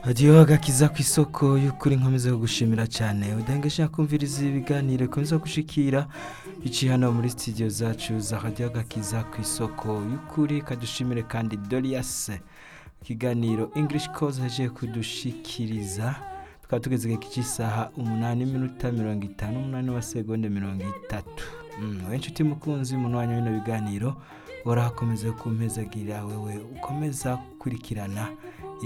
Hadiyo agakiza ku isoko y'ukuri nkomeza kugushimira cyane udengesha kumviriza ibiganiro komeza gushikira biciye hano muri studio zacu za hadiyo agakiza ku isoko y'ukuri kadushimire kandi Dorias ikiganiro English Course haje kudushikiriza tukaba tugeze ku cy'isaha 8:58 wa segonde 30 wenshi uti mukunzi umuntu wanyu bino biganiro warakomeza kumpezagira wewe ukomeza kurikirana